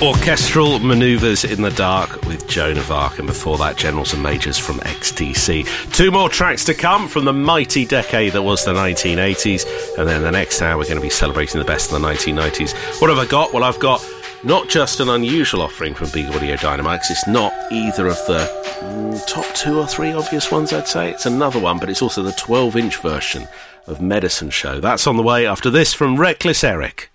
Orchestral Manoeuvres in the Dark with Joan of Arc, and before that, Generals and Majors from XTC. Two more tracks to come from the mighty decade that was the 1980s, and then the next hour we're going to be celebrating the best of the 1990s. What have I got? Well, I've got not just an unusual offering from Big Audio Dynamite, 'cause it's not either of the top 2 or 3 obvious ones, I'd say. It's another one, but it's also the 12-inch version of Medicine Show. That's on the way after this from Reckless Eric.